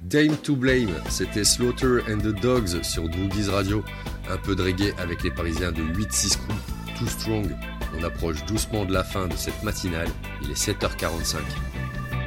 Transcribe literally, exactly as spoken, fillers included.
Dame to Blame, c'était Slaughter and the Dogs sur Droogies Radio. Un peu de reggae avec les Parisiens de huit six Crew, Too Strong. On approche doucement de la fin de cette matinale, il est sept heures quarante-cinq.